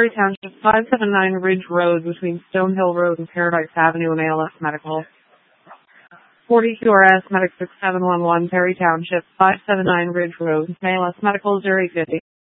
Perry Township, 579 Ridge Road between Stonehill Road and Paradise Avenue and ALS Medical. 40 QRS Medic 6711 Perry Township, 579 Ridge Road, ALS Medical 0850.